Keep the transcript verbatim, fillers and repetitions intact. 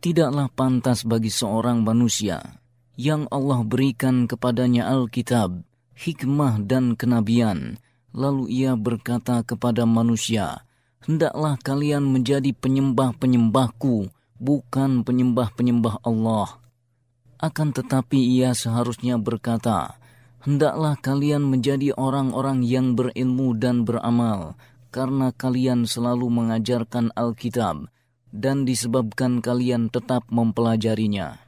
Tidaklah pantas bagi seorang manusia yang Allah berikan kepadanya Alkitab, hikmah dan kenabian, lalu ia berkata kepada manusia, "Hendaklah kalian menjadi penyembah-penyembahku, bukan penyembah-penyembah Allah." Akan tetapi ia seharusnya berkata, "Hendaklah kalian menjadi orang-orang yang berilmu dan beramal, karena kalian selalu mengajarkan Alkitab, dan disebabkan kalian tetap mempelajarinya."